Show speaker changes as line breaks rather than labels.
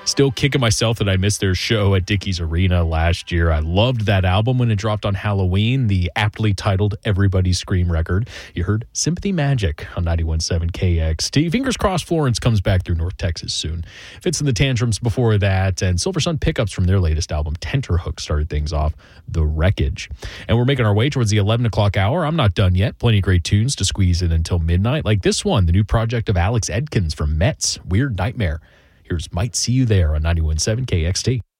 Still kicking myself that I missed their show at Dickies Arena last year. I loved that album when it dropped on Halloween, the aptly titled Everybody Scream record. You heard Sympathy Magic on 91.7 KXT. Fingers crossed Florence comes back through North Texas soon. Fits in the Tantrums before that, and Silver Sun Pickups from their latest album, Tenterhook, started things off. The Wreckage. And we're making our way towards the 11 o'clock hour. I'm not done yet. Plenty of great tunes to squeeze in until midnight, like this one, the new project of Alex Edkins from Metz, Weird Nightmare. Here's Might See You There on 91.7 KXT.